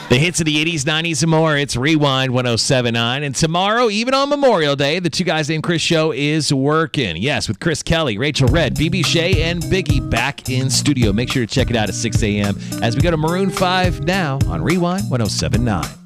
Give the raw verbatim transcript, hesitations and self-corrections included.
The hits of the eighties, nineties, and more. It's Rewind one oh seven point nine. And tomorrow, even on Memorial Day, the Two Guys Named Chris show is working. Yes, with Chris Kelly, Rachel Red, B B Shea, and Biggie back in studio. Make sure to check it out at six a.m. as we go to Maroon five now on Rewind one oh seven point nine.